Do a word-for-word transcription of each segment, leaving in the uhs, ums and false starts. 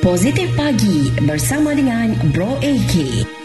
Positif Pagi bersama dengan Bro A K.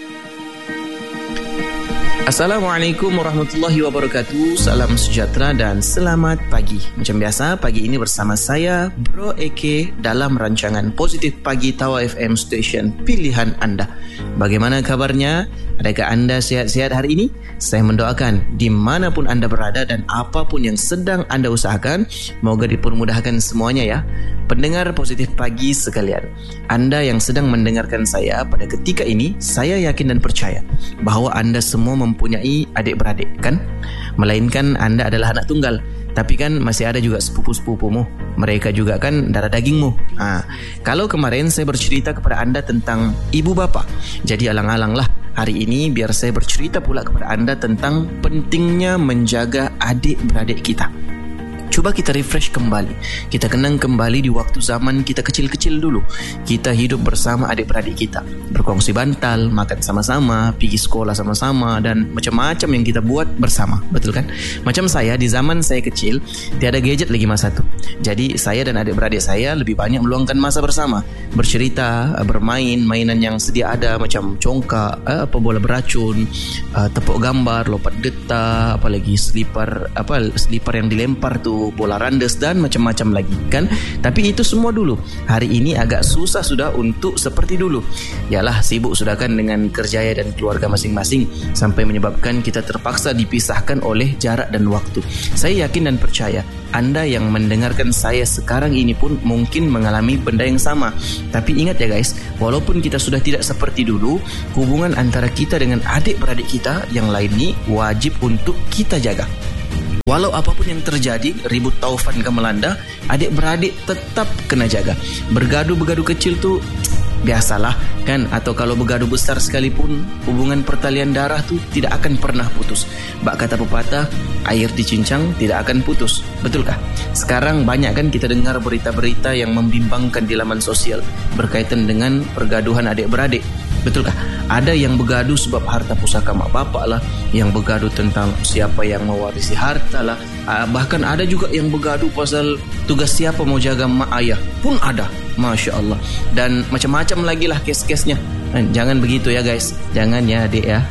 Assalamualaikum warahmatullahi wabarakatuh. Salam sejahtera dan selamat pagi. Macam biasa, pagi ini bersama saya Bro A K dalam rancangan Positif Pagi Tawa F M Station pilihan anda. Bagaimana kabarnya? Adakah anda sihat-sihat hari ini? Saya mendoakan dimanapun anda berada dan apapun yang sedang anda usahakan, moga dipermudahkan semuanya ya. Pendengar Positif Pagi sekalian, anda yang sedang mendengarkan saya pada ketika ini, saya yakin dan percaya bahawa anda semua mempunyai adik-beradik, kan? Melainkan anda adalah anak tunggal, tapi kan masih ada juga sepupu-sepupumu. Mereka juga kan darah dagingmu. Ha, kalau kemarin saya bercerita kepada anda tentang ibu bapa, jadi alang-alanglah hari ini biar saya bercerita pula kepada anda tentang pentingnya menjaga adik-beradik kita. Cuba kita refresh kembali. Kita kenang kembali di waktu zaman kita kecil-kecil dulu. Kita hidup bersama adik-beradik kita, berkongsi bantal, makan sama-sama, pergi sekolah sama-sama, dan macam-macam yang kita buat bersama. Betul kan? Macam saya, di zaman saya kecil, tiada gadget lagi masa tu. Jadi saya dan adik-beradik saya lebih banyak meluangkan masa bersama, bercerita, bermain, mainan yang sedia ada macam congkak, apa bola beracun, tepuk gambar, lompat getah, apalagi selipar, apa selipar yang dilempar tu, bola randes dan macam-macam lagi, kan? Tapi itu semua dulu. Hari ini agak susah sudah untuk seperti dulu. Yalah, sibuk sudah kan dengan kerjaya dan keluarga masing-masing, sampai menyebabkan kita terpaksa dipisahkan oleh jarak dan waktu. Saya yakin dan percaya anda yang mendengarkan saya sekarang ini pun mungkin mengalami benda yang sama. Tapi ingat ya guys, walaupun kita sudah tidak seperti dulu, hubungan antara kita dengan adik-beradik kita yang lain ni wajib untuk kita jaga. Walau apapun yang terjadi, ribut taufan ke melanda, adik-beradik tetap kena jaga. Bergaduh-bergaduh kecil tu biasalah kan, atau kalau bergaduh besar sekalipun, hubungan pertalian darah tu tidak akan pernah putus. Bak kata pepatah, air dicincang tidak akan putus. Betulkah? Sekarang banyak kan kita dengar berita-berita yang membimbangkan di laman sosial berkaitan dengan pergaduhan adik-beradik. Betulkah? Ada yang bergaduh sebab harta pusaka mak bapak lah, yang bergaduh tentang siapa yang mewarisi harta lah, bahkan ada juga yang bergaduh pasal tugas siapa mau jaga mak ayah pun ada. Masya Allah. Dan macam-macam lagi lah kes-kesnya. Jangan begitu ya guys, jangan ya adik ya.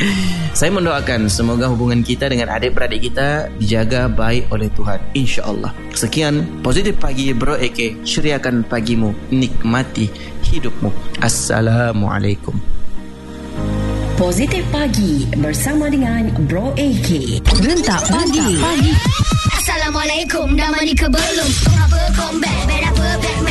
Saya mendoakan semoga hubungan kita dengan adik-beradik kita dijaga baik oleh Tuhan, insya Allah. Sekian Positif Pagi Bro A K, ceriakan pagimu, nikmati hidupmu. Assalamualaikum. Positif Pagi bersama dengan Bro A K. Rentak pagi. Pagi. Assalamualaikum, dah mandi ke belum? Kau apa comeback, beda apa back